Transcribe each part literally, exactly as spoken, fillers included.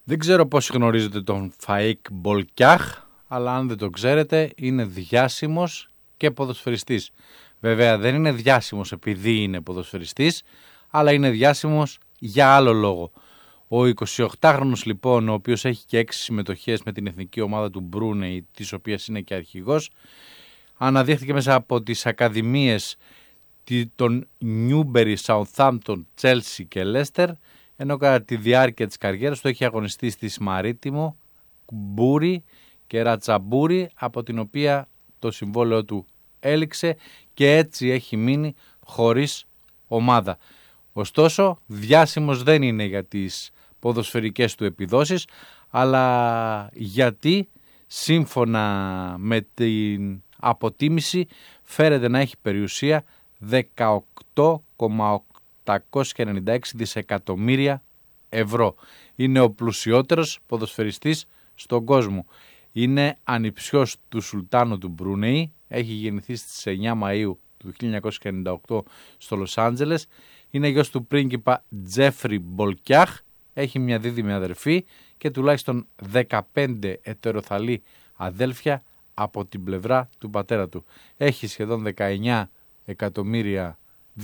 Δεν ξέρω πόσοι γνωρίζετε τον Φαΐκ Μπολκιάχ, αλλά αν δεν το ξέρετε είναι διάσημος και ποδοσφαιριστής. Βέβαια δεν είναι διάσημος επειδή είναι ποδοσφαιριστής, αλλά είναι διάσημος για άλλο λόγο. Ο εικοσιοκτάχρονος λοιπόν, ο οποίος έχει και έξι συμμετοχές με την εθνική ομάδα του Μπρούνεϊ, της οποίας είναι και αρχηγός, αναδείχθηκε μέσα από τις ακαδημίες των Newbury, Southampton, Chelsea και Leicester, ενώ κατά τη διάρκεια της καριέρας του έχει αγωνιστεί στη Μαρίτιμο, Μπούρι και Ρατσαμπούρι, από την οποία το συμβόλαιο του έληξε και έτσι έχει μείνει χωρίς ομάδα. Ωστόσο, διάσημος δεν είναι για τις ποδοσφαιρικές του επιδόσεις, αλλά γιατί σύμφωνα με την αποτίμηση φέρεται να έχει περιουσία δεκαοκτώ κόμμα οκτακόσια ενενήντα έξι δισεκατομμύρια ευρώ. Είναι ο πλουσιότερος ποδοσφαιριστής στον κόσμο. Είναι ανιψιός του Σουλτάνου του Μπρούνεϊ, έχει γεννηθεί στις εννιά Μαΐου του χίλια εννιακόσια ενενήντα οκτώ στο Λος Άντζελες. Είναι γιος του πρίγκιπα Τζέφρι Μπολκιάχ, έχει μια δίδυμη αδερφή και τουλάχιστον δεκαπέντε ετεροθαλή αδέλφια από την πλευρά του πατέρα του. Έχει σχεδόν δεκαεννιά εκατομμύρια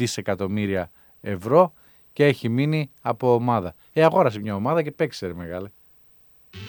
δισεκατομμύρια ευρώ και έχει μείνει από ομάδα. Ε, αγόρασε μια ομάδα και παίξε ρε μεγάλε.